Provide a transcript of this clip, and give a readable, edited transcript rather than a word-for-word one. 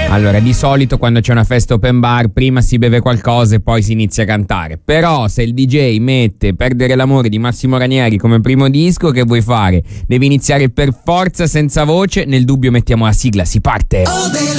Allora, di solito quando c'è una festa open bar prima si beve qualcosa e poi si inizia a cantare. Però se il DJ mette Perdere l'amore di Massimo Ranieri come primo disco, che vuoi fare? Devi iniziare per forza senza voce, nel dubbio mettiamo la sigla, si parte!